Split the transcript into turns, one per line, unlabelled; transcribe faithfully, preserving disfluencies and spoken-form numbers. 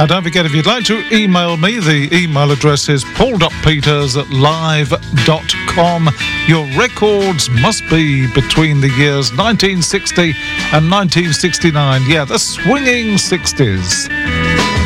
And don't forget, if you'd like to email me, the email address is paul dot peters at live dot com. Your records must be between the years nineteen sixty and nineteen sixty-nine. Yeah, the swinging sixties.